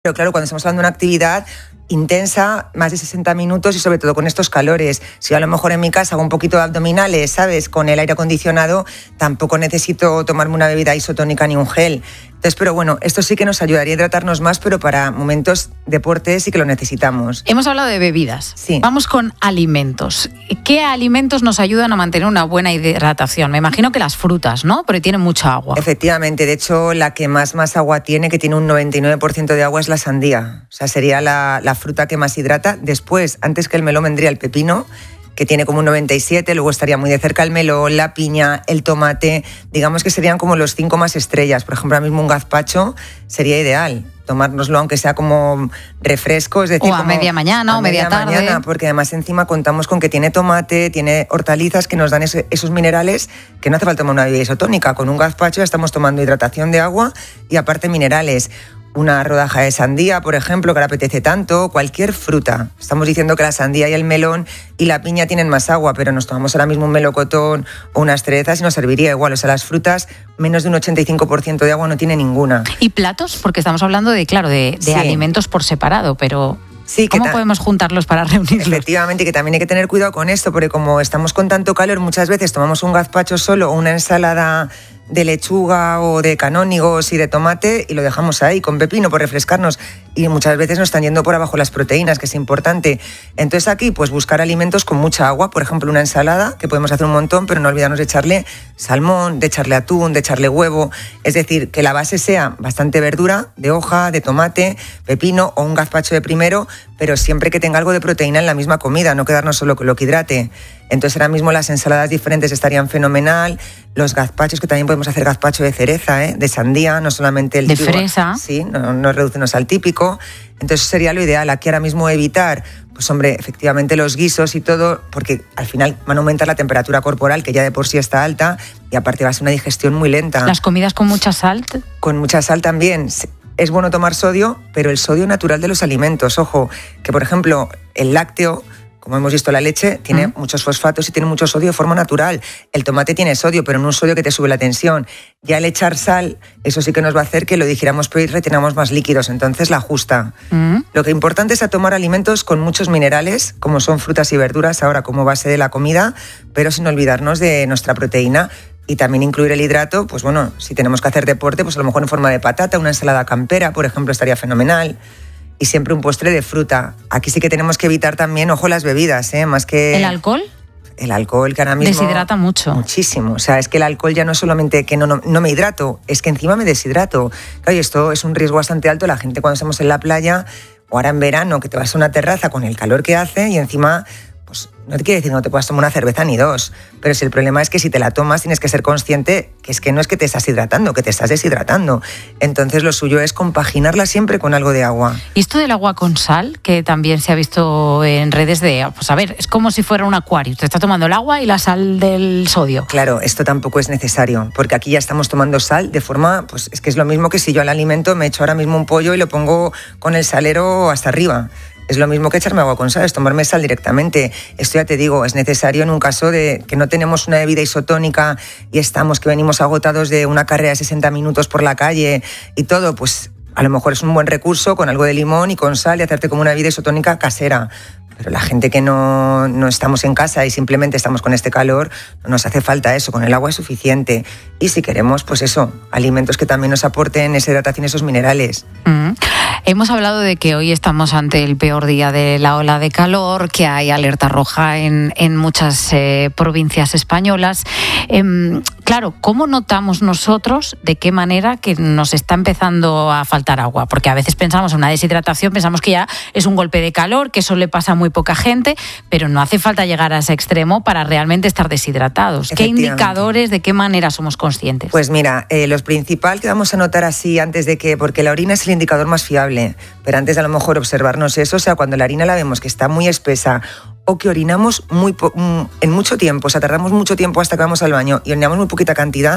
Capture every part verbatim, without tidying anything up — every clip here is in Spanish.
Pero claro, cuando estamos hablando de una actividad intensa, más de sesenta minutos y sobre todo con estos calores. Si a lo mejor en mi casa hago un poquito de abdominales, ¿sabes? Con el aire acondicionado, tampoco necesito tomarme una bebida isotónica ni un gel. Entonces, pero bueno, esto sí que nos ayudaría a hidratarnos más, pero para momentos deporte sí que lo necesitamos. Hemos hablado de bebidas. Sí. Vamos con alimentos. ¿Qué alimentos nos ayudan a mantener una buena hidratación? Me imagino que las frutas, ¿no? Porque tienen mucha agua. Efectivamente, de hecho, la que más, más agua tiene, que tiene un noventa y nueve por ciento de agua, es la sandía. O sea, sería la, la fruta que más hidrata. Después, antes que el melón, vendría el pepino, que tiene como un noventa y siete, luego estaría muy de cerca el melón, la piña, el tomate, digamos que serían como los cinco más estrellas. Por ejemplo, ahora mismo un gazpacho sería ideal, tomárnoslo aunque sea como refresco, es decir, o a como media mañana a o media, media tarde. Mañana, porque además encima contamos con que tiene tomate, tiene hortalizas que nos dan ese, esos minerales que no hace falta tomar una bebida isotónica. Con un gazpacho ya estamos tomando hidratación de agua y aparte minerales. Una rodaja de sandía, por ejemplo, que le apetece tanto, cualquier fruta. Estamos diciendo que la sandía y el melón y la piña tienen más agua, pero nos tomamos ahora mismo un melocotón o unas cerezas y nos serviría igual. O sea, las frutas, menos de un ochenta y cinco por ciento de agua no tiene ninguna. ¿Y platos? Porque estamos hablando de, claro, de, de sí. alimentos por separado, pero... Sí, ¿cómo ta- podemos juntarlos para reunirlos? Efectivamente, que también hay que tener cuidado con esto, porque como estamos con tanto calor, muchas veces tomamos un gazpacho solo o una ensalada de lechuga o de canónigos y de tomate y lo dejamos ahí con pepino por refrescarnos y muchas veces nos están yendo por abajo las proteínas, que es importante. Entonces aquí pues buscar alimentos con mucha agua, por ejemplo una ensalada, que podemos hacer un montón, pero no olvidarnos de echarle salmón, de echarle atún, de echarle huevo, es decir, que la base sea bastante verdura, de hoja, de tomate, pepino o un gazpacho de primero, pero siempre que tenga algo de proteína en la misma comida, no quedarnos solo con lo que hidrate. Entonces ahora mismo las ensaladas diferentes estarían fenomenal, los gazpachos, que también podemos hacer gazpacho de cereza, ¿eh? De sandía, no solamente el de típico, fresa. Sí, no, no reducirnos al típico. Entonces sería lo ideal. Aquí ahora mismo evitar, pues hombre, efectivamente los guisos y todo, porque al final van a aumentar la temperatura corporal, que ya de por sí está alta, y aparte va a ser una digestión muy lenta. ¿Las comidas con mucha sal? Con mucha sal también. Es bueno tomar sodio, pero el sodio natural de los alimentos. Ojo, que por ejemplo el lácteo, como hemos visto, la leche tiene mm. muchos fosfatos y tiene mucho sodio de forma natural. El tomate tiene sodio, pero no un sodio que te sube la tensión. Ya al echar sal, eso sí que nos va a hacer que lo digiramos pero y retenamos más líquidos, entonces la ajusta. Mm. Lo que es importante es a tomar alimentos con muchos minerales, como son frutas y verduras, ahora como base de la comida, pero sin olvidarnos de nuestra proteína. Y también incluir el hidrato, pues bueno, si tenemos que hacer deporte, pues a lo mejor en forma de patata, una ensalada campera, por ejemplo, estaría fenomenal. Y siempre un postre de fruta. Aquí sí que tenemos que evitar también, ojo, las bebidas, ¿eh? Más que... ¿El alcohol? El alcohol, que ahora mismo... Deshidrata mucho. Muchísimo. O sea, es que el alcohol ya no es solamente que no, no, no me hidrato, es que encima me deshidrato. Claro, y esto es un riesgo bastante alto. La gente cuando estamos en la playa, o ahora en verano, que te vas a una terraza con el calor que hace y encima... Pues no te quiere decir que no te puedas tomar una cerveza ni dos, pero si el problema es que si te la tomas tienes que ser consciente que es que no es que te estás hidratando, que te estás deshidratando. Entonces lo suyo es compaginarla siempre con algo de agua. Y esto del agua con sal, que también se ha visto en redes de, pues a ver, es como si fuera un acuario, te está tomando el agua y la sal del sodio. Claro, esto tampoco es necesario, porque aquí ya estamos tomando sal de forma, pues es que es lo mismo que si yo al alimento me echo ahora mismo un pollo y lo pongo con el salero hasta arriba. Es lo mismo que echarme agua con sal, es tomarme sal directamente. Esto ya te digo, es necesario en un caso de que no tenemos una bebida isotónica y estamos, que venimos agotados de una carrera de sesenta minutos por la calle y todo, pues a lo mejor es un buen recurso con algo de limón y con sal y hacerte como una bebida isotónica casera. Pero la gente que no, no estamos en casa y simplemente estamos con este calor, no nos hace falta eso, con el agua es suficiente. Y si queremos, pues eso, alimentos que también nos aporten esa hidratación, esos minerales. Mm. Hemos hablado de que hoy estamos ante el peor día de la ola de calor, que hay alerta roja en, en muchas eh, provincias españolas. Eh, claro, ¿cómo notamos nosotros de qué manera que nos está empezando a faltar agua? Porque a veces pensamos en una deshidratación, pensamos que ya es un golpe de calor, que eso le pasa a muy poca gente, pero no hace falta llegar a ese extremo para realmente estar deshidratados. ¿Qué indicadores, de qué manera somos conscientes? Pues mira, eh, lo principal que vamos a notar así antes de que, porque la orina es el indicador más fiable, pero antes de a lo mejor observarnos eso, o sea, cuando la orina la vemos que está muy espesa o que orinamos muy po- en mucho tiempo, o sea, tardamos mucho tiempo hasta que vamos al baño y orinamos muy poquita cantidad,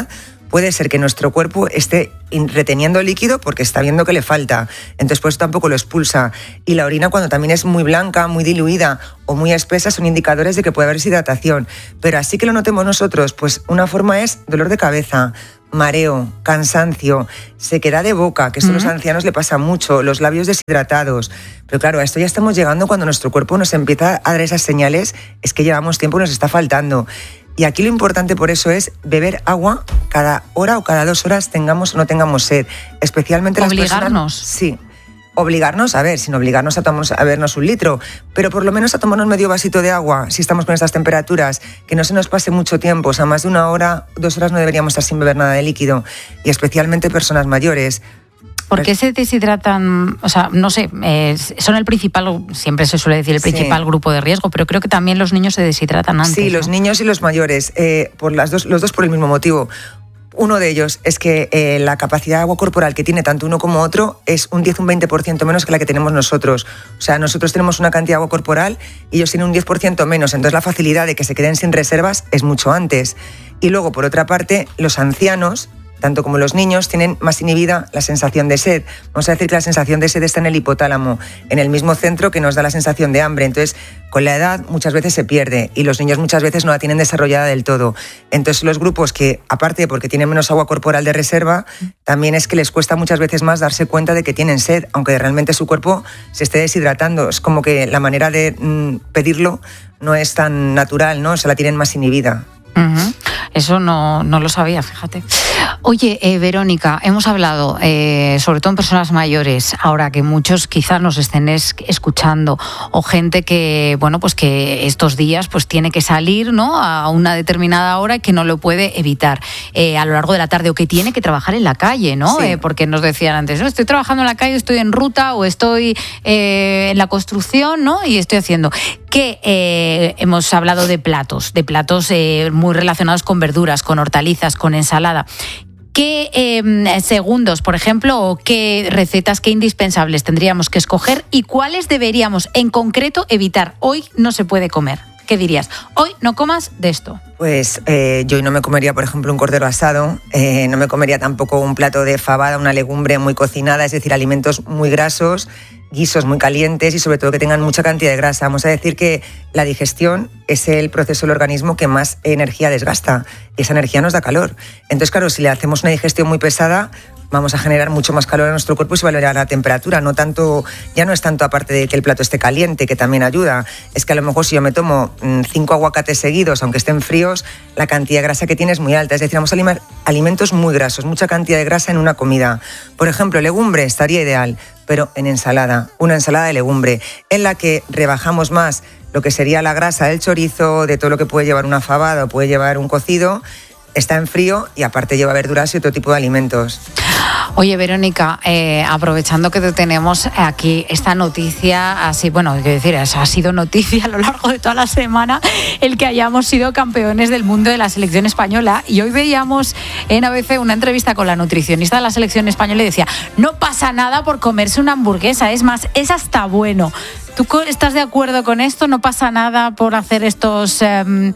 puede ser que nuestro cuerpo esté reteniendo líquido porque está viendo que le falta, entonces pues tampoco lo expulsa. Y la orina, cuando también es muy blanca, muy diluida o muy espesa, son indicadores de que puede haber deshidratación. Pero así que lo notemos nosotros, pues una forma es dolor de cabeza, mareo, cansancio, sequedad de boca, que esto a los ancianos le pasa mucho, los labios deshidratados. Pero claro, a esto ya estamos llegando cuando nuestro cuerpo nos empieza a dar esas señales, es que llevamos tiempo y nos está faltando. Y aquí lo importante por eso es beber agua cada hora o cada dos horas, tengamos o no tengamos sed. Especialmente las personas... Obligarnos. Sí. Obligarnos, a ver, sin obligarnos a, tomarnos, a bebernos un litro, pero por lo menos a tomarnos medio vasito de agua, si estamos con estas temperaturas, que no se nos pase mucho tiempo, o sea, más de una hora, dos horas no deberíamos estar sin beber nada de líquido, y especialmente personas mayores. ¿Por qué se deshidratan? O sea, no sé, eh, son el principal, siempre se suele decir el principal sí. grupo de riesgo, pero creo que también los niños se deshidratan antes. Sí, ¿no? los niños y los mayores, eh, por las dos, los dos por el mismo motivo. Uno de ellos es que eh, la capacidad de agua corporal que tiene tanto uno como otro es un diez a un veinte por ciento menos que la que tenemos nosotros. O sea, nosotros tenemos una cantidad de agua corporal y ellos tienen un diez por ciento menos. Entonces la facilidad de que se queden sin reservas es mucho antes. Y luego, por otra parte, los ancianos, tanto como los niños, tienen más inhibida la sensación de sed. Vamos a decir que la sensación de sed está en el hipotálamo, en el mismo centro que nos da la sensación de hambre. Entonces, con la edad muchas veces se pierde y los niños muchas veces no la tienen desarrollada del todo. Entonces, los grupos que, aparte porque tienen menos agua corporal de reserva, también es que les cuesta muchas veces más darse cuenta de que tienen sed, aunque realmente su cuerpo se esté deshidratando. Es como que la manera de mm, pedirlo no es tan natural, ¿no? Se la tienen más inhibida. Uh-huh. Eso no, no lo sabía, fíjate. Oye, eh, Verónica, hemos hablado, eh, sobre todo en personas mayores, ahora que muchos quizás nos estén es, escuchando, o gente que, bueno, pues que estos días pues tiene que salir, ¿no?, a una determinada hora y que no lo puede evitar eh, a lo largo de la tarde, o que tiene que trabajar en la calle, ¿no? Sí. Eh, porque nos decían antes, ¿no?, estoy trabajando en la calle, estoy en ruta o estoy eh, en la construcción, ¿no?, y estoy haciendo... que eh, hemos hablado de platos, de platos eh, muy relacionados con verduras, con hortalizas, con ensalada. ¿Qué eh, segundos, por ejemplo, o qué recetas, qué indispensables tendríamos que escoger y cuáles deberíamos en concreto evitar? Hoy no se puede comer. ¿Qué dirías? Hoy no comas de esto. Pues eh, yo hoy no me comería, por ejemplo, un cordero asado, eh, no me comería tampoco un plato de fabada, una legumbre muy cocinada, es decir, alimentos muy grasos, guisos muy calientes y sobre todo que tengan mucha cantidad de grasa. Vamos a decir que la digestión es el proceso del organismo que más energía desgasta y esa energía nos da calor. Entonces, claro, si le hacemos una digestión muy pesada, vamos a generar mucho más calor en nuestro cuerpo y se va a elevar la temperatura. No tanto, ya no es tanto aparte de que el plato esté caliente, que también ayuda. Es que a lo mejor si yo me tomo cinco aguacates seguidos, aunque estén fríos, la cantidad de grasa que tiene es muy alta. Es decir, vamos a alimentar alimentos muy grasos, mucha cantidad de grasa en una comida. Por ejemplo, legumbre estaría ideal, pero en ensalada, una ensalada de legumbre, en la que rebajamos más lo que sería la grasa del chorizo, de todo lo que puede llevar una fabada o puede llevar un cocido. Está en frío y aparte lleva verduras y otro tipo de alimentos. Oye, Verónica, eh, aprovechando que te tenemos aquí esta noticia, así, bueno, quiero decir, ha sido noticia a lo largo de toda la semana el que hayamos sido campeones del mundo de la selección española, y hoy veíamos en A B C una entrevista con la nutricionista de la selección española y decía, no pasa nada por comerse una hamburguesa, es más, es hasta bueno. ¿Tú estás de acuerdo con esto? ¿No pasa nada por hacer estos... Eh,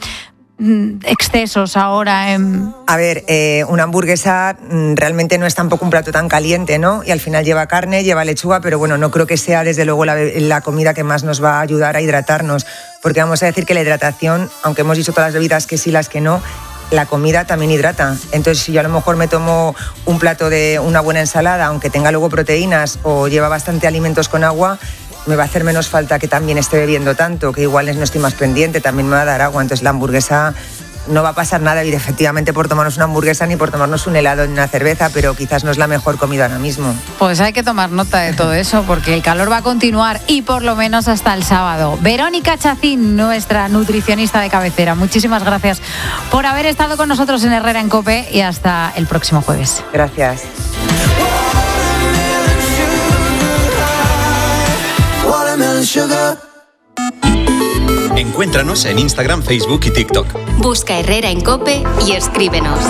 excesos ahora en... A ver, eh, una hamburguesa realmente no es tampoco un plato tan caliente, ¿no? Y al final lleva carne, lleva lechuga, pero bueno, no creo que sea desde luego la, la comida que más nos va a ayudar a hidratarnos, porque vamos a decir que la hidratación, aunque hemos dicho todas las bebidas que sí, las que no, la comida también hidrata. Entonces, si yo a lo mejor me tomo un plato de una buena ensalada, aunque tenga luego proteínas o lleva bastante alimentos con agua, me va a hacer menos falta que también esté bebiendo tanto, que igual no estoy más pendiente, también me va a dar agua. Entonces la hamburguesa no va a pasar nada, y efectivamente, por tomarnos una hamburguesa ni por tomarnos un helado ni una cerveza, pero quizás no es la mejor comida ahora mismo. Pues hay que tomar nota de todo eso, porque el calor va a continuar y por lo menos hasta el sábado. Verónica Chacín, nuestra nutricionista de cabecera, muchísimas gracias por haber estado con nosotros en Herrera en COPE y hasta el próximo jueves. Gracias. Encuéntranos en Instagram, Facebook y TikTok. Busca Herrera en COPE y escríbenos.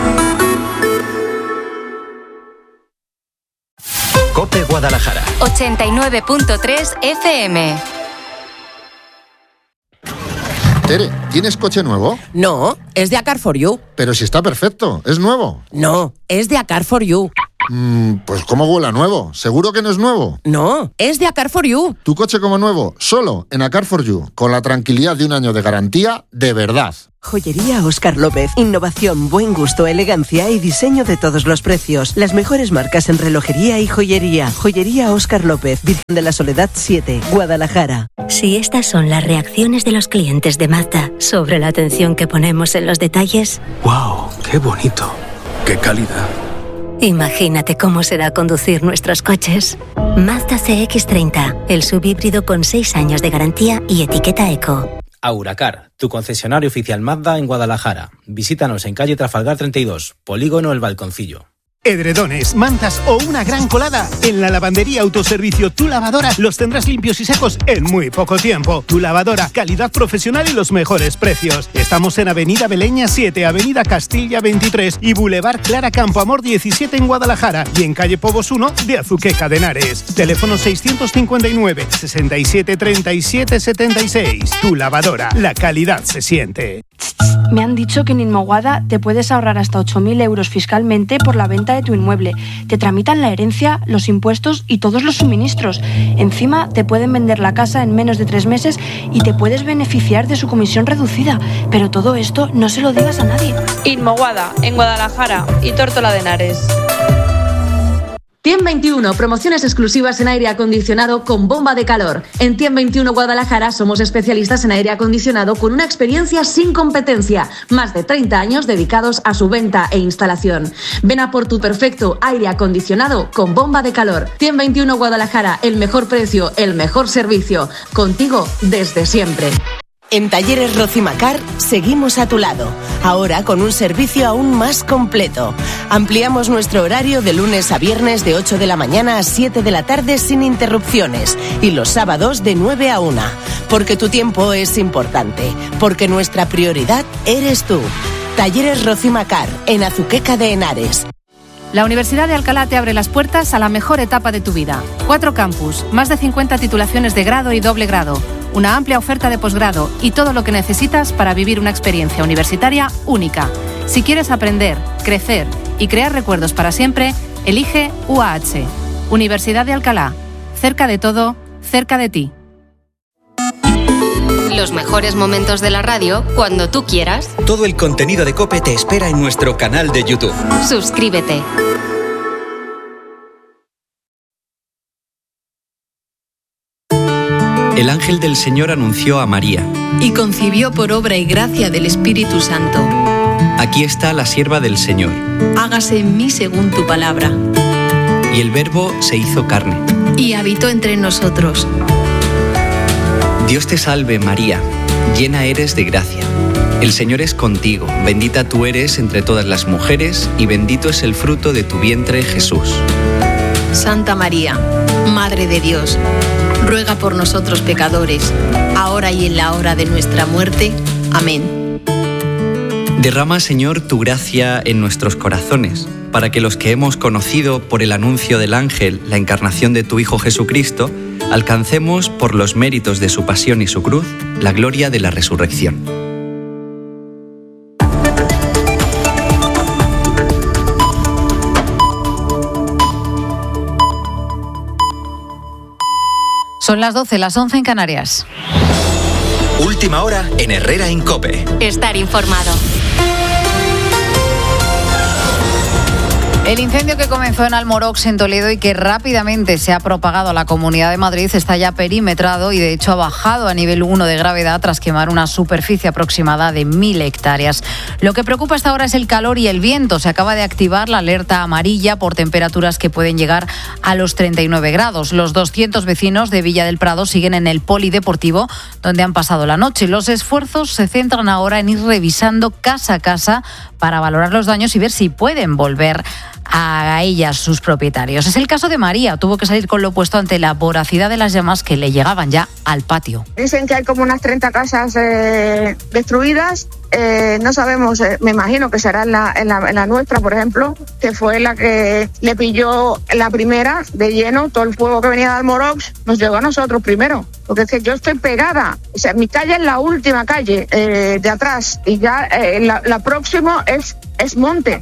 COPE Guadalajara. ochenta y nueve punto tres F M. Tere, ¿tienes coche nuevo? No, es de A Car for You. Pero si está perfecto, es nuevo. No, es de A Car for You. Mm, pues ¿cómo huele a nuevo? ¿Seguro que no es nuevo? No, es de A Car for You. Tu coche como nuevo, solo en A Car for You, con la tranquilidad de un año de garantía de verdad. Joyería Óscar López. Innovación, buen gusto, elegancia y diseño de todos los precios. Las mejores marcas en relojería y joyería. Joyería Óscar López, Virgen de la Soledad siete, Guadalajara. Si estas son las reacciones de los clientes de Mazda sobre la atención que ponemos en los detalles... ¡Wow! ¡Qué bonito! ¡Qué calidad! Imagínate cómo será conducir nuestros coches. Mazda C X treinta, el subhíbrido con seis años de garantía y etiqueta eco. Auracar, tu concesionario oficial Mazda en Guadalajara. Visítanos en calle Trafalgar treinta y dos, Polígono El Balconcillo. Edredones, mantas o una gran colada. En la lavandería Autoservicio Tu Lavadora los tendrás limpios y secos en muy poco tiempo. Tu Lavadora, calidad profesional y los mejores precios. Estamos en Avenida Beleña siete, Avenida Castilla veintitrés y Boulevard Clara Campoamor diecisiete en Guadalajara y en calle Pobos uno de Azuqueca de Henares. Teléfono seiscientos cincuenta y nueve, sesenta y siete, treinta y siete, setenta y seis. Tu Lavadora, la calidad se siente. Me han dicho que en Inmoguada te puedes ahorrar hasta ocho mil euros fiscalmente por la venta de tu inmueble. Te tramitan la herencia, los impuestos y todos los suministros. Encima te pueden vender la casa en menos de tres meses y te puedes beneficiar de su comisión reducida. Pero todo esto no se lo digas a nadie. Inmoguada, en Guadalajara y Tórtola de Henares. Tiem veintiuno, promociones exclusivas en aire acondicionado con bomba de calor. En Tiem veintiuno Guadalajara somos especialistas en aire acondicionado con una experiencia sin competencia. Más de treinta años dedicados a su venta e instalación. Ven a por tu perfecto aire acondicionado con bomba de calor. Tiem veintiuno Guadalajara, el mejor precio, el mejor servicio. Contigo desde siempre. En Talleres Rocimacar seguimos a tu lado, ahora con un servicio aún más completo. Ampliamos nuestro horario de lunes a viernes de ocho de la mañana a siete de la tarde sin interrupciones y los sábados de nueve a una. Porque tu tiempo es importante, porque nuestra prioridad eres tú. Talleres Rocimacar, en Azuqueca de Henares. La Universidad de Alcalá te abre las puertas a la mejor etapa de tu vida. Cuatro campus, más de cincuenta titulaciones de grado y doble grado, una amplia oferta de posgrado y todo lo que necesitas para vivir una experiencia universitaria única. Si quieres aprender, crecer y crear recuerdos para siempre, elige U A H. Universidad de Alcalá. Cerca de todo, cerca de ti. Los mejores momentos de la radio cuando tú quieras. Todo el contenido de COPE te espera en nuestro canal de YouTube. Suscríbete. El ángel del Señor anunció a María. Y concibió por obra y gracia del Espíritu Santo. Aquí está la sierva del Señor. Hágase en mí según tu palabra. Y el Verbo se hizo carne. Y habitó entre nosotros. Dios te salve, María, llena eres de gracia. El Señor es contigo, bendita tú eres entre todas las mujeres y bendito es el fruto de tu vientre, Jesús. Santa María, Madre de Dios, ruega por nosotros pecadores, ahora y en la hora de nuestra muerte. Amén. Derrama, Señor, tu gracia en nuestros corazones, para que los que hemos conocido por el anuncio del ángel la encarnación de tu Hijo Jesucristo, alcancemos por los méritos de su pasión y su cruz la gloria de la resurrección. Son las doce, las once en Canarias. Última hora en Herrera en COPE. Estar informado. El incendio que comenzó en Almorox, en Toledo, y que rápidamente se ha propagado a la Comunidad de Madrid, está ya perimetrado y de hecho ha bajado a nivel uno de gravedad tras quemar una superficie aproximada de mil hectáreas. Lo que preocupa hasta ahora es el calor y el viento. Se acaba de activar la alerta amarilla por temperaturas que pueden llegar a los treinta y nueve grados. Los doscientos vecinos de Villa del Prado siguen en el polideportivo donde han pasado la noche. Los esfuerzos se centran ahora en ir revisando casa a casa para valorar los daños y ver si pueden volver a ellas, sus propietarios. Es el caso de María, tuvo que salir con lo opuesto ante la voracidad de las llamas que le llegaban ya al patio. Dicen que hay como unas treinta casas eh, destruidas. Eh, no sabemos, eh, me imagino que será en la, en, la, en la nuestra, por ejemplo, que fue la que le pilló la primera de lleno. Todo el fuego que venía de Almorox nos llegó a nosotros primero, porque es que yo estoy pegada, o sea, mi calle es la última calle eh, de atrás y ya eh, la, la próxima es, es monte.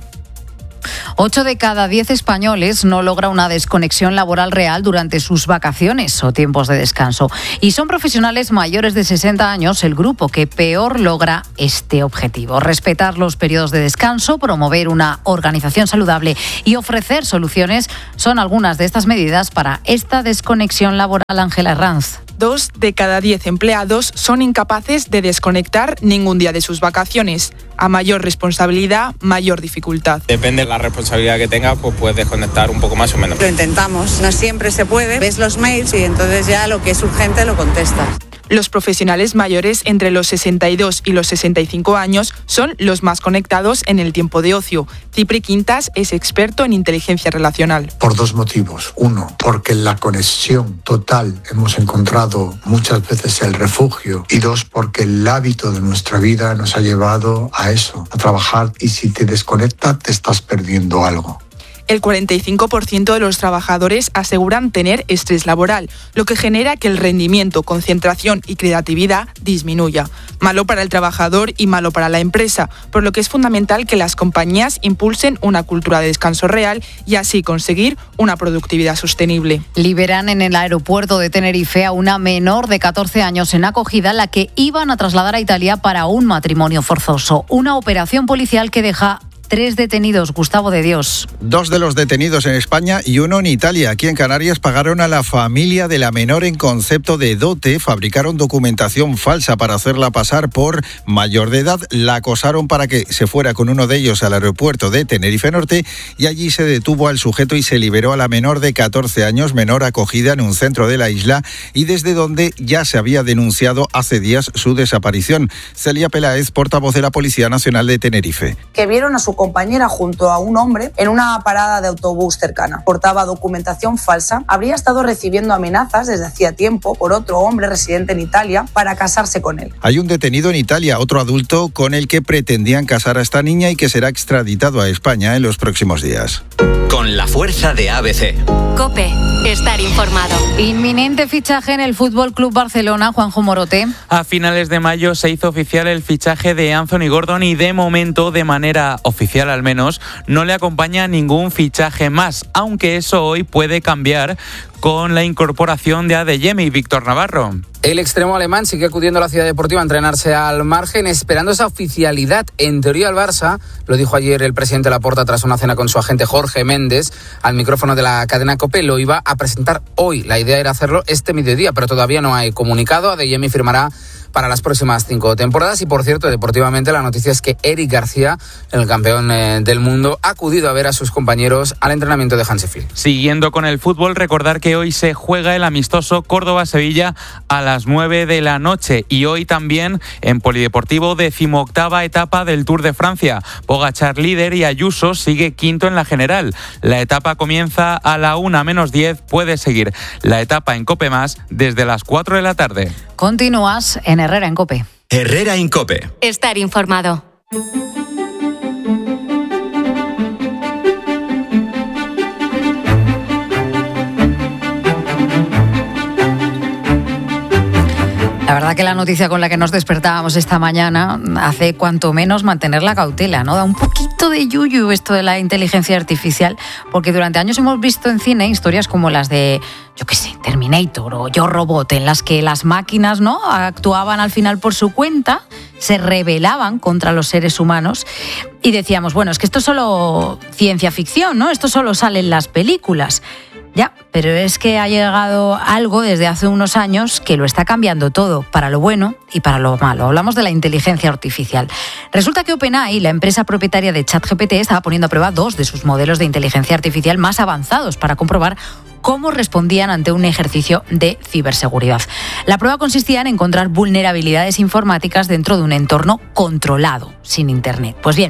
Ocho de cada diez españoles no logra una desconexión laboral real durante sus vacaciones o tiempos de descanso. Y son profesionales mayores de sesenta años el grupo que peor logra este objetivo. Respetar los periodos de descanso, promover una organización saludable y ofrecer soluciones son algunas de estas medidas para esta desconexión laboral. Ángela Herranz. Dos de cada diez empleados son incapaces de desconectar ningún día de sus vacaciones. A mayor responsabilidad, mayor dificultad. Depende de la responsabilidad que tengas, pues puedes desconectar un poco más o menos. Lo intentamos, no siempre se puede. Ves los mails y entonces ya lo que es urgente lo contestas. Los profesionales mayores entre los sesenta y dos y los sesenta y cinco años son los más conectados en el tiempo de ocio. Cipri Quintas es experto en inteligencia relacional. Por dos motivos. Uno, porque en la conexión total hemos encontrado muchas veces el refugio. Y dos, porque el hábito de nuestra vida nos ha llevado a eso, a trabajar. Y si te desconectas, te estás perdiendo algo. El cuarenta y cinco por ciento de los trabajadores aseguran tener estrés laboral, lo que genera que el rendimiento, concentración y creatividad disminuya. Malo para el trabajador y malo para la empresa, por lo que es fundamental que las compañías impulsen una cultura de descanso real y así conseguir una productividad sostenible. Liberan en el aeropuerto de Tenerife a una menor de catorce años en acogida, a la que iban a trasladar a Italia para un matrimonio forzoso. Una operación policial que deja tres detenidos. Gustavo de Dios. Dos de los detenidos en España y uno en Italia. Aquí en Canarias pagaron a la familia de la menor en concepto de dote, fabricaron documentación falsa para hacerla pasar por mayor de edad, la acosaron para que se fuera con uno de ellos al aeropuerto de Tenerife Norte y allí se detuvo al sujeto y se liberó a la menor de catorce años, menor acogida en un centro de la isla y desde donde ya se había denunciado hace días su desaparición. Celia Peláez, portavoz de la Policía Nacional de Tenerife. Que vieron a su compañera junto a un hombre en una parada de autobús cercana. Portaba documentación falsa. Habría estado recibiendo amenazas desde hacía tiempo por otro hombre residente en Italia para casarse con él. Hay un detenido en Italia, otro adulto con el que pretendían casar a esta niña y que será extraditado a España en los próximos días. Con la fuerza de A B C. COPE. Estar informado. Inminente fichaje en el Fútbol Club Barcelona, Juanjo Morote. A finales de mayo se hizo oficial el fichaje de Anthony Gordon y de momento, de manera oficial al menos, no le acompaña ningún fichaje más, aunque eso hoy puede cambiar con la incorporación de Adeyemi y Víctor Navarro. El extremo alemán sigue acudiendo a la Ciudad Deportiva a entrenarse al margen, esperando esa oficialidad. En teoría, el Barça, lo dijo ayer el presidente Laporta tras una cena con su agente Jorge Méndez, al micrófono de la cadena COPE, lo iba a presentar hoy. La idea era hacerlo este mediodía, pero todavía no hay comunicado. Adeyemi firmará para las próximas cinco temporadas. Y por cierto, deportivamente, la noticia es que Eric García, el campeón eh, del mundo, ha acudido a ver a sus compañeros al entrenamiento de Hansi Flick. Siguiendo con el fútbol, recordar que hoy se juega el amistoso Córdoba-Sevilla a las nueve de la noche y hoy también en Polideportivo decimoctava etapa del Tour de Francia. Pogačar líder y Ayuso sigue quinto en la general. La etapa comienza a la una menos diez. Puede seguir la etapa en COPE Más desde las cuatro de la tarde. Continúas en Herrera en COPE. Herrera en COPE. Estar informado. La verdad que la noticia con la que nos despertábamos esta mañana hace cuanto menos mantener la cautela, ¿no? Da un poquito de yuyu esto de la inteligencia artificial, porque durante años hemos visto en cine historias como las de, yo qué sé, Terminator o Yo Robot, en las que las máquinas, ¿no?, actuaban al final por su cuenta, se rebelaban contra los seres humanos y decíamos, bueno, es que esto es solo ciencia ficción, ¿no? Esto solo sale en las películas. Ya, pero es que ha llegado algo desde hace unos años que lo está cambiando todo, para lo bueno y para lo malo. Hablamos de la inteligencia artificial. Resulta que OpenAI, la empresa propietaria de ChatGPT, estaba poniendo a prueba dos de sus modelos de inteligencia artificial más avanzados para comprobar cómo respondían ante un ejercicio de ciberseguridad. La prueba consistía en encontrar vulnerabilidades informáticas dentro de un entorno controlado, sin Internet. Pues bien,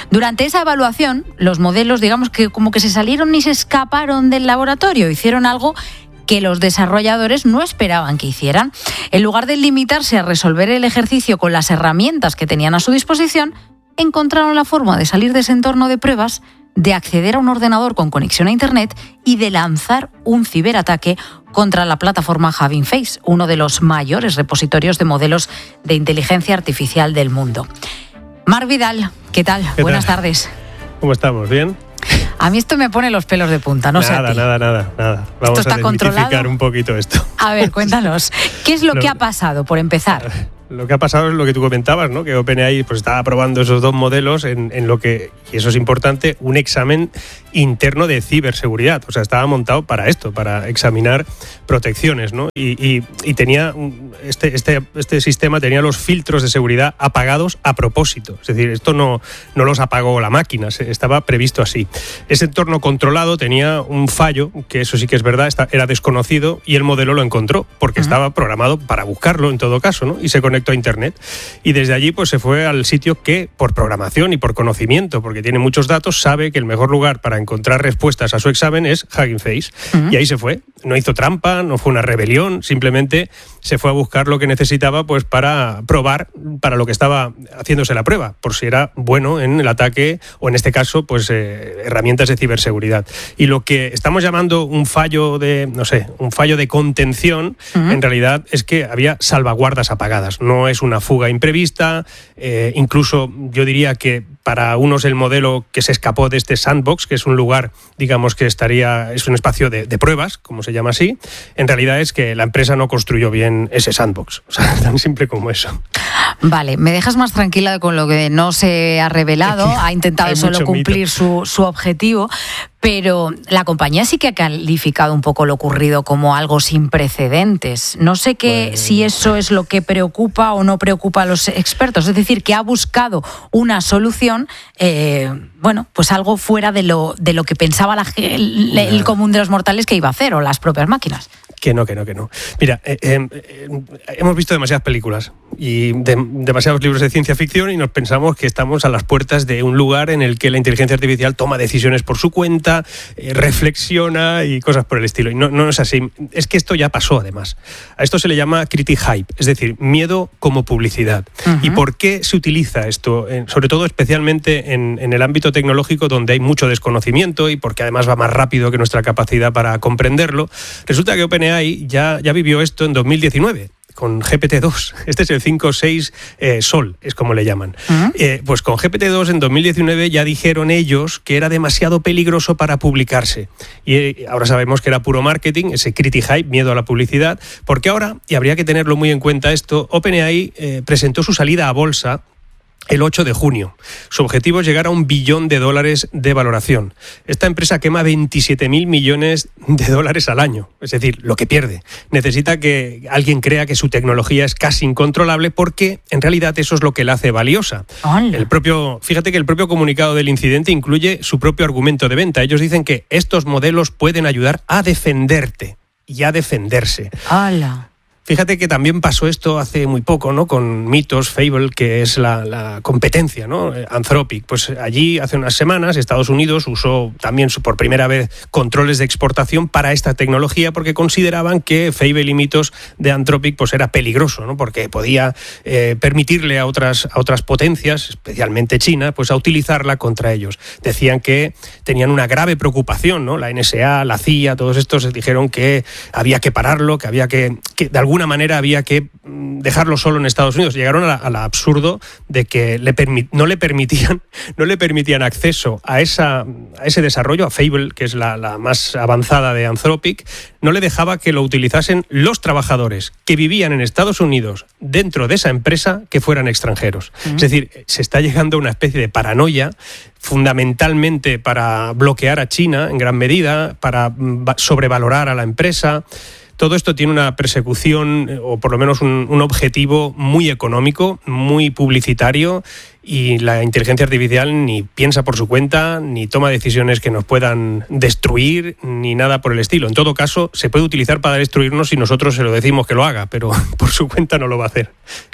Durante esa evaluación, los modelos, digamos que como que se salieron y se escaparon del laboratorio, hicieron algo que los desarrolladores no esperaban que hicieran. En lugar de limitarse a resolver el ejercicio con las herramientas que tenían a su disposición, encontraron la forma de salir de ese entorno de pruebas, de acceder a un ordenador con conexión a Internet y de lanzar un ciberataque contra la plataforma Hugging Face, uno de los mayores repositorios de modelos de inteligencia artificial del mundo. Marc Vidal, ¿qué tal? ¿Qué Buenas tal? tardes. ¿Cómo estamos? ¿Bien? A mí esto me pone los pelos de punta, no nada, sé a ti. Nada, nada, nada. Vamos ¿Esto está a desmitificar controlado? un poquito esto. A ver, cuéntanos, ¿qué es lo, Lo- que ha pasado, por empezar? Lo que ha pasado es lo que tú comentabas, ¿no? Que OpenAI pues estaba probando esos dos modelos en, en lo que, y eso es importante, un examen interno de ciberseguridad. O sea, estaba montado para esto, para examinar protecciones, ¿no? Y, y, y tenía un- este, este, este sistema tenía los filtros de seguridad apagados a propósito. Es decir, esto no, no los apagó la máquina, se- estaba previsto así. Ese entorno controlado tenía un fallo, que eso sí que es verdad, está- era desconocido y el modelo lo encontró, porque uh-huh. estaba programado para buscarlo en todo caso, ¿no? Y se conectó a Internet. Y desde allí pues se fue al sitio que, por programación y por conocimiento, porque tiene muchos datos, sabe que el mejor lugar para encontrar respuestas a su examen es Hugging Face. Uh-huh. Y ahí se fue. No hizo trampa, no fue una rebelión, simplemente se fue a buscar lo que necesitaba pues para probar para lo que estaba haciéndose la prueba, por si era bueno en el ataque o en este caso pues eh, herramientas de ciberseguridad. Y lo que estamos llamando un fallo de, no sé, un fallo de contención, uh-huh. en realidad es que había salvaguardas apagadas. No es una fuga imprevista, eh, incluso yo diría que para unos el modelo que se escapó de este sandbox, que es un lugar, digamos que estaría, es un espacio de, de pruebas, como se llama así, en realidad es que la empresa no construyó bien ese sandbox. O sea, tan simple como eso. Vale, me dejas más tranquila con lo que no se ha revelado, ha intentado solo cumplir su, su objetivo, pero la compañía sí que ha calificado un poco lo ocurrido como algo sin precedentes. No sé qué, bueno. si eso es lo que preocupa o no preocupa a los expertos, es decir, que ha buscado una solución, eh, bueno, pues algo fuera de lo, de lo que pensaba la, el, el común de los mortales que iba a hacer, o las propias máquinas. Que no, que no, que no. Mira, eh, eh, eh, hemos visto demasiadas películas y de, demasiados libros de ciencia ficción y nos pensamos que estamos a las puertas de un lugar en el que la inteligencia artificial toma decisiones por su cuenta, eh, reflexiona y cosas por el estilo. Y no, no es así. Es que esto ya pasó, además. A esto se le llama critic hype, es decir, miedo como publicidad. Uh-huh. ¿Y por qué se utiliza esto? Eh, sobre todo, especialmente en, en el ámbito tecnológico, donde hay mucho desconocimiento y porque además va más rápido que nuestra capacidad para comprenderlo. Resulta que OpenAI Ya, ya vivió esto en dos mil diecinueve con G P T dos. Este es el cinco punto seis eh, Sol, es como le llaman. ¿Uh-huh. Eh, pues con G P T dos en dos mil diecinueve ya dijeron ellos que era demasiado peligroso para publicarse. Y eh, ahora sabemos que era puro marketing, ese critic hype, miedo a la publicidad, porque ahora, y habría que tenerlo muy en cuenta esto, OpenAI eh, presentó su salida a bolsa el ocho de junio. Su objetivo es llegar a un billón de dólares de valoración. Esta empresa quema veintisiete mil millones de dólares al año, es decir, lo que pierde. Necesita que alguien crea que su tecnología es casi incontrolable porque en realidad eso es lo que la hace valiosa. Hola. El propio, fíjate que el propio comunicado del incidente incluye su propio argumento de venta. Ellos dicen que estos modelos pueden ayudar a defenderte y a defenderse. Hola. Fíjate que también pasó esto hace muy poco, ¿no? Con Mythos, Fable, que es la, la competencia, ¿no? Anthropic. Pues allí, hace unas semanas, Estados Unidos usó también por primera vez controles de exportación para esta tecnología porque consideraban que Fable y Mythos de Anthropic pues era peligroso, ¿no? Porque podía eh, permitirle a otras, a otras potencias, especialmente China, pues a utilizarla contra ellos. Decían que tenían una grave preocupación, ¿no? La N S A, la C I A, todos estos dijeron que había que pararlo, que había que, que de alguna manera había que dejarlo solo en Estados Unidos. Llegaron a la absurdo de que le permi- no le permitían no le permitían acceso a esa a ese desarrollo, a Fable, que es la, la más avanzada de Anthropic, no le dejaba que lo utilizasen los trabajadores que vivían en Estados Unidos dentro de esa empresa que fueran extranjeros. Uh-huh. Es decir, se está llegando a una especie de paranoia fundamentalmente para bloquear a China en gran medida, para sobrevalorar a la empresa. Todo esto tiene una persecución, o por lo menos un, un objetivo muy económico, muy publicitario, y la inteligencia artificial ni piensa por su cuenta, ni toma decisiones que nos puedan destruir, ni nada por el estilo. En todo caso, se puede utilizar para destruirnos si nosotros se lo decimos que lo haga, pero por su cuenta no lo va a hacer.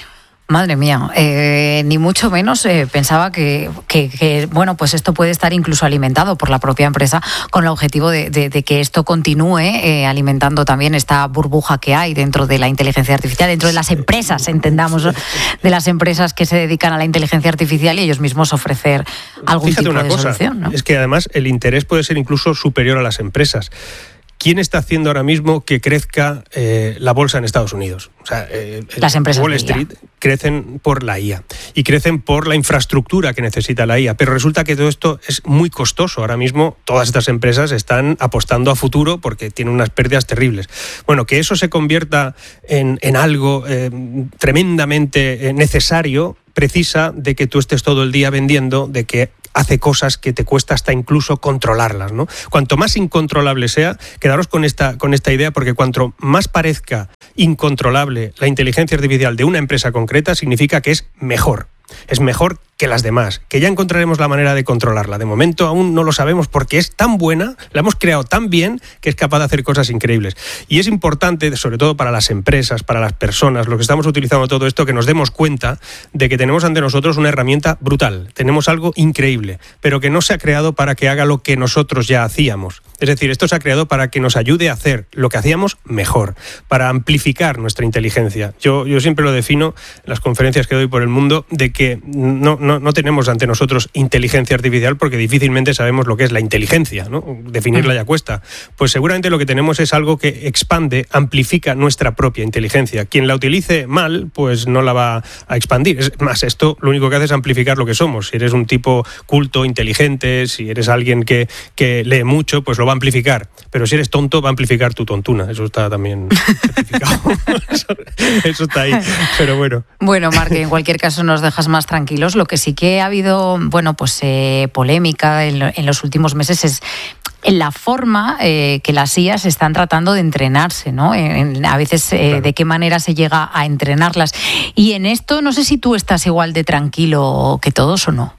Madre mía, eh, ni mucho menos eh, pensaba que, que, que, bueno, pues esto puede estar incluso alimentado por la propia empresa con el objetivo de, de, de que esto continúe eh, alimentando también esta burbuja que hay dentro de la inteligencia artificial, dentro de las empresas, entendamos, de las empresas que se dedican a la inteligencia artificial y ellos mismos ofrecer algún Fíjate tipo una de cosa, solución, ¿no? Es que además el interés puede ser incluso superior a las empresas. ¿Quién está haciendo ahora mismo que crezca eh, la bolsa en Estados Unidos? O sea, eh, las empresas Wall de Street crecen por la I A y crecen por la infraestructura que necesita la I A, pero resulta que todo esto es muy costoso. Ahora mismo todas estas empresas están apostando a futuro porque tienen unas pérdidas terribles. Bueno, que eso se convierta en, en algo eh, tremendamente necesario precisa de que tú estés todo el día vendiendo, de que hace cosas que te cuesta hasta incluso controlarlas, ¿no? Cuanto más incontrolable sea, quedaros con esta, con esta idea, porque cuanto más parezca incontrolable la inteligencia artificial de una empresa concreta, significa que es mejor. Es mejor que las demás, que ya encontraremos la manera de controlarla. De momento aún no lo sabemos porque es tan buena, la hemos creado tan bien que es capaz de hacer cosas increíbles. Y es importante, sobre todo para las empresas, para las personas, los que estamos utilizando todo esto, que nos demos cuenta de que tenemos ante nosotros una herramienta brutal. Tenemos algo increíble, pero que no se ha creado para que haga lo que nosotros ya hacíamos. Es decir, esto se ha creado para que nos ayude a hacer lo que hacíamos mejor, para amplificar nuestra inteligencia. Yo, yo siempre lo defino en las conferencias que doy por el mundo, de que no, no, no tenemos ante nosotros inteligencia artificial porque difícilmente sabemos lo que es la inteligencia, ¿no? Definirla ya cuesta. Pues seguramente lo que tenemos es algo que expande, amplifica nuestra propia inteligencia. Quien la utilice mal, pues no la va a expandir. Es más, esto lo único que hace es amplificar lo que somos. Si eres un tipo culto, inteligente, si eres alguien que, que lee mucho, pues lo va a amplificar. Pero si eres tonto, va a amplificar tu tontuna. Eso está también certificado. eso, eso está ahí. Pero bueno. Bueno, Marc, en cualquier caso nos dejas más tranquilos. Lo que sí que ha habido, bueno, pues eh, polémica en, lo, en los últimos meses es en la forma eh, que las I As están tratando de entrenarse, ¿no? En, a veces eh, claro. De qué manera se llega a entrenarlas. Y en esto no sé si tú estás igual de tranquilo que todos o no.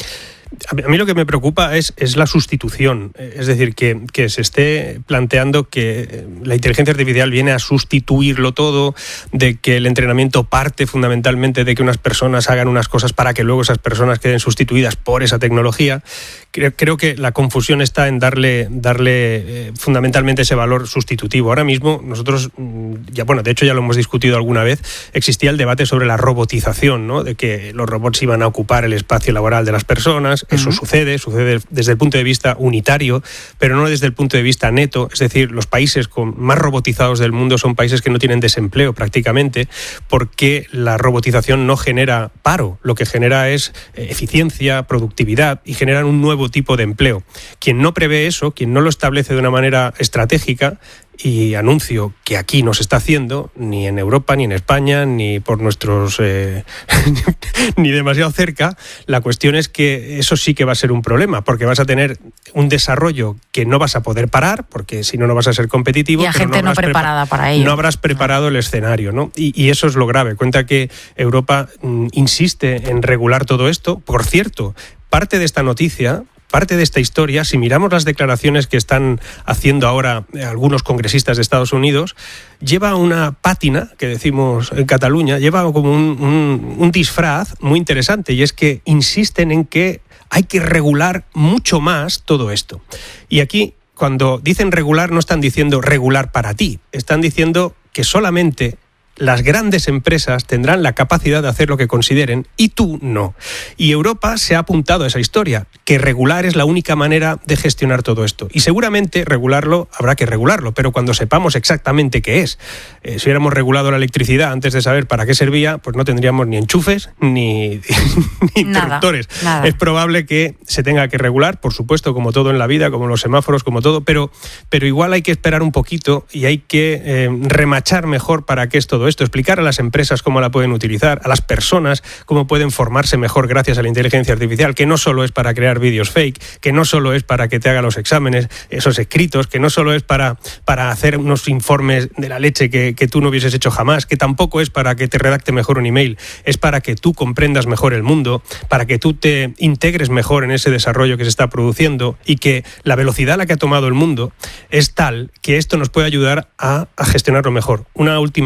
A mí lo que me preocupa es, es la sustitución, es decir, que, que se esté planteando que la inteligencia artificial viene a sustituirlo todo, de que el entrenamiento parte fundamentalmente de que unas personas hagan unas cosas para que luego esas personas queden sustituidas por esa tecnología. Creo, creo que la confusión está en darle, darle eh, fundamentalmente ese valor sustitutivo. Ahora mismo nosotros, ya bueno, de hecho ya lo hemos discutido alguna vez, existía el debate sobre la robotización, ¿no? De que los robots iban a ocupar el espacio laboral de las personas. Eso uh-huh. sucede, sucede desde el punto de vista unitario, pero no desde el punto de vista neto. Es decir, los países con más robotizados del mundo son países que no tienen desempleo prácticamente, porque la robotización no genera paro, lo que genera es eficiencia, productividad y generan un nuevo tipo de empleo. Quien no prevé eso, quien no lo establece de una manera estratégica, y anuncio que aquí no se está haciendo, ni en Europa, ni en España, ni por nuestros... Eh, ni demasiado cerca, la cuestión es que eso sí que va a ser un problema, porque vas a tener un desarrollo que no vas a poder parar, porque si no, no vas a ser competitivo. Y a gente no, no preparada para ello. No habrás preparado el escenario, ¿no? Y, y eso es lo grave. Cuenta que Europa mm, insiste en regular todo esto. Por cierto, parte de esta noticia... Parte de esta historia, si miramos las declaraciones que están haciendo ahora algunos congresistas de Estados Unidos, lleva una pátina, que decimos en Cataluña, lleva como un, un, un disfraz muy interesante, y es que insisten en que hay que regular mucho más todo esto. Y aquí, cuando dicen regular, no están diciendo regular para ti, están diciendo que solamente las grandes empresas tendrán la capacidad de hacer lo que consideren y tú no. Y Europa se ha apuntado a esa historia, que regular es la única manera de gestionar todo esto. Y seguramente regularlo, habrá que regularlo, pero cuando sepamos exactamente qué es. Eh, si hubiéramos regulado la electricidad antes de saber para qué servía, pues no tendríamos ni enchufes ni, ni interruptores. Nada, nada. Es probable que se tenga que regular, por supuesto, como todo en la vida, como los semáforos, como todo, pero, pero igual hay que esperar un poquito y hay que eh, remachar mejor para qué es todo esto, explicar a las empresas cómo la pueden utilizar, a las personas cómo pueden formarse mejor gracias a la inteligencia artificial, que no solo es para crear vídeos fake, que no solo es para que te haga los exámenes, esos escritos, que no solo es para, para hacer unos informes de la leche que, que tú no hubieses hecho jamás, que tampoco es para que te redacte mejor un email, es para que tú comprendas mejor el mundo, para que tú te integres mejor en ese desarrollo que se está produciendo, y que la velocidad a la que ha tomado el mundo es tal que esto nos puede ayudar a, a gestionarlo mejor. Una última cosa que te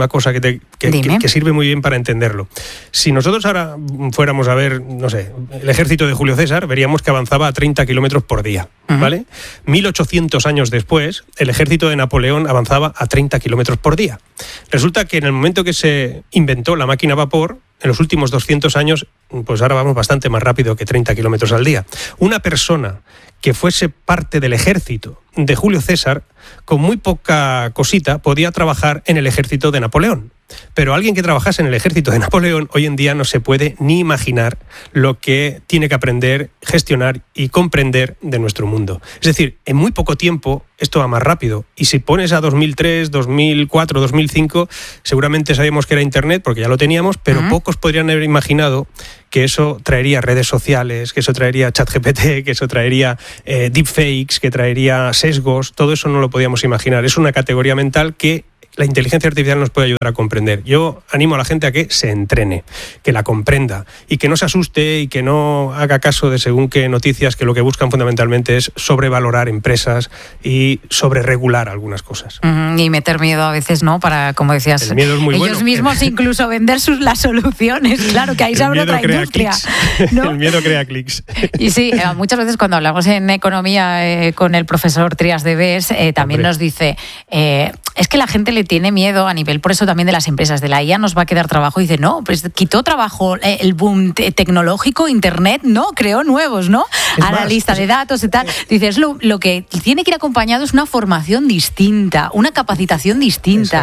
importante que, que, que sirve muy bien para entenderlo. Si nosotros ahora fuéramos a ver, no sé, el ejército de Julio César, veríamos que avanzaba a treinta kilómetros por día, ¿vale? Uh-huh. mil ochocientos años después, el ejército de Napoleón avanzaba a treinta kilómetros por día. Resulta que en el momento que se inventó la máquina a vapor, en los últimos doscientos años, pues ahora vamos bastante más rápido que treinta kilómetros al día. Una persona que fuese parte del ejército de Julio César, con muy poca cosita, podía trabajar en el ejército de Napoleón. Pero alguien que trabajase en el ejército de Napoleón hoy en día no se puede ni imaginar lo que tiene que aprender, gestionar y comprender de nuestro mundo. Es decir, en muy poco tiempo esto va más rápido. Y si pones a dos mil tres, dos mil cuatro, dos mil cinco, seguramente sabíamos que era Internet porque ya lo teníamos, pero uh-huh. pocos podrían haber imaginado que eso traería redes sociales, que eso traería ChatGPT, que eso traería eh, deepfakes, que traería sesgos. Todo eso no lo podíamos imaginar. Es una categoría mental que la inteligencia artificial nos puede ayudar a comprender. Yo animo a la gente a que se entrene, que la comprenda y que no se asuste y que no haga caso de según qué noticias que lo que buscan fundamentalmente es sobrevalorar empresas y sobreregular algunas cosas. Mm, y meter miedo a veces, ¿no? Para, como decías, el miedo es muy ellos bueno. mismos incluso vender sus las soluciones. Claro, que ahí se abre otra industria, ¿no? El miedo crea clics. Y sí, muchas veces cuando hablamos en economía eh, con el profesor Trias de Bes, eh, también Hombre. nos dice, eh, es que la gente le tiene miedo a nivel, por eso también de las empresas, de la I A nos va a quedar trabajo. Y dice, no, pues quitó trabajo el boom te- tecnológico, Internet, no, creó nuevos, ¿no? Es a más, la lista es... de datos y tal. Dices, lo, lo que tiene que ir acompañado es una formación distinta, una capacitación distinta.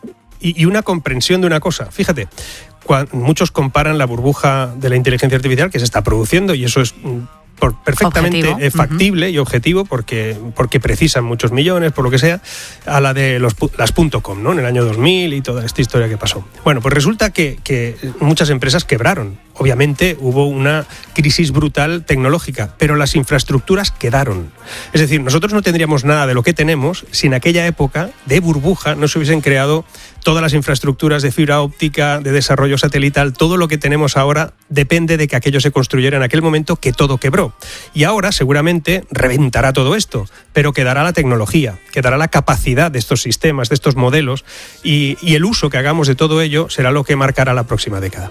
Y, y una comprensión de una cosa. Fíjate, cuando muchos comparan la burbuja de la inteligencia artificial que se está produciendo, y eso es perfectamente objetivo. factible uh-huh. y objetivo porque, porque precisan muchos millones, por lo que sea, a la de los, las .com, ¿no? En el año dos mil y toda esta historia que pasó. Bueno, pues resulta que, que muchas empresas quebraron. Obviamente hubo una crisis brutal tecnológica, pero las infraestructuras quedaron. Es decir, nosotros no tendríamos nada de lo que tenemos si en aquella época de burbuja no se hubiesen creado todas las infraestructuras de fibra óptica, de desarrollo satelital. Todo lo que tenemos ahora depende de que aquello se construyera en aquel momento que todo quebró. Y ahora seguramente reventará todo esto, pero quedará la tecnología, quedará la capacidad de estos sistemas, de estos modelos, y, y el uso que hagamos de todo ello será lo que marcará la próxima década.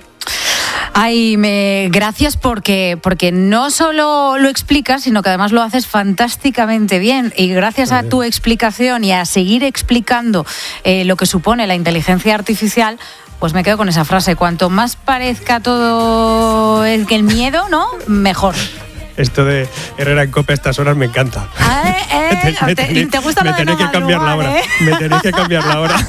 Ay, me, gracias porque, porque no solo lo explicas, sino que además lo haces fantásticamente bien. Y gracias a tu explicación y a seguir explicando eh, lo que supone la inteligencia artificial, pues me quedo con esa frase. Cuanto más parezca todo el, que el miedo, ¿no? Mejor. Esto de Herrera en COPE a estas horas me encanta. Ah, eh, eh, me, te, te, ¿te gusta me lo de tenéis no que cambiar la hora. ¿eh? Me tenéis que cambiar la hora.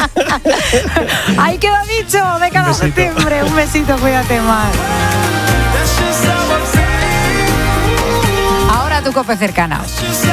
Ahí queda dicho de cada septiembre. Un besito, cuídate más. Ahora tu COPE cercana.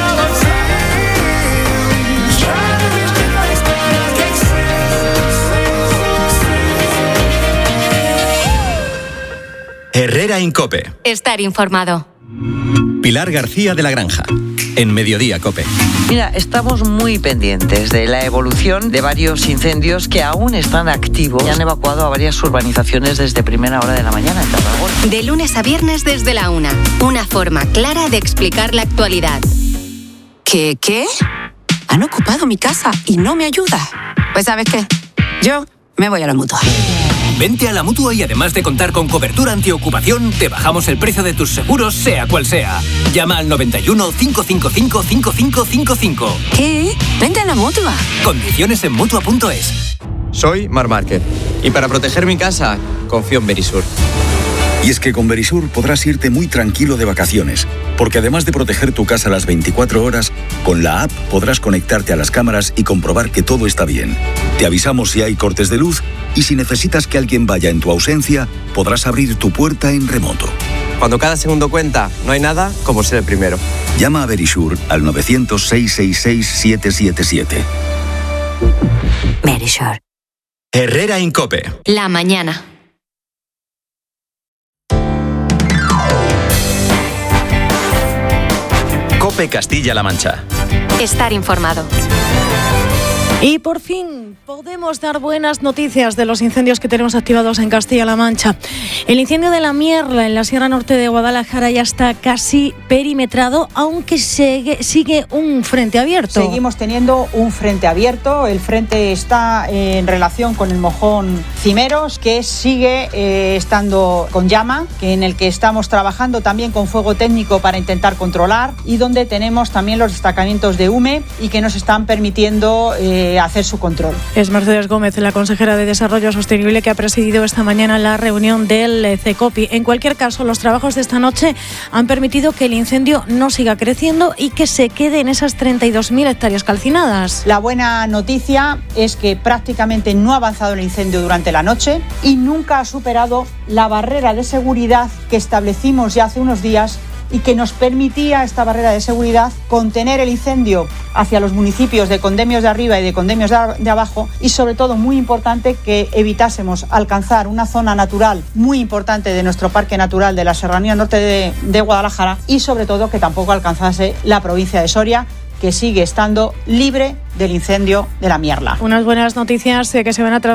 Herrera en COPE. Estar informado. Pilar García de la Granja, en Mediodía COPE. Mira, estamos muy pendientes de la evolución de varios incendios que aún están activos y han evacuado a varias urbanizaciones desde primera hora de la mañana en Tarragona. De lunes a viernes desde la una. Una forma clara de explicar la actualidad. ¿Qué? ¿Qué? Han ocupado mi casa y no me ayuda. Pues ¿sabes qué? Yo me voy a la Mutua. Vente a la Mutua y además de contar con cobertura antiocupación, te bajamos el precio de tus seguros, sea cual sea. Llama al noventa y uno, cinco cinco cinco, cinco cinco cinco cinco. ¿Qué? Vente a la Mutua. Condiciones en Mutua punto es. Soy Mar Márquez y para proteger mi casa, confío en Verisur. Y es que con Verisur podrás irte muy tranquilo de vacaciones, porque además de proteger tu casa las veinticuatro horas, con la app podrás conectarte a las cámaras y comprobar que todo está bien. Te avisamos si hay cortes de luz y si necesitas que alguien vaya en tu ausencia, podrás abrir tu puerta en remoto. Cuando cada segundo cuenta, no hay nada como ser el primero. Llama a Verisur al novecientos, seiscientos sesenta y seis, setecientos setenta y siete. Verisur. Herrera en COPE. La mañana. COPE Castilla-La Mancha. Estar informado. Y por fin podemos dar buenas noticias de los incendios que tenemos activados en Castilla-La Mancha. El incendio de la Mierla en la Sierra Norte de Guadalajara ya está casi perimetrado, aunque sigue, sigue un frente abierto. Seguimos teniendo un frente abierto. El frente está en relación con el mojón Cimeros, que sigue eh, estando con llama, que en el que estamos trabajando también con fuego técnico para intentar controlar, y donde tenemos también los destacamientos de hume y que nos están permitiendo eh, hacer su control. Es Mercedes Gómez, la consejera de Desarrollo Sostenible, que ha presidido esta mañana la reunión del CECOPI. En cualquier caso, los trabajos de esta noche han permitido que el incendio no siga creciendo y que se quede en esas treinta y dos mil hectáreas calcinadas. La buena noticia es que prácticamente no ha avanzado el incendio durante la noche y nunca ha superado la barrera de seguridad que establecimos ya hace unos días y que nos permitía, esta barrera de seguridad, contener el incendio hacia los municipios de Condemios de arriba y de Condemios de abajo, y sobre todo, muy importante, que evitásemos alcanzar una zona natural muy importante de nuestro Parque Natural de la Serranía Norte de, de Guadalajara, y sobre todo que tampoco alcanzase la provincia de Soria, que sigue estando libre del incendio de la Mierla. Unas buenas noticias eh, que se van a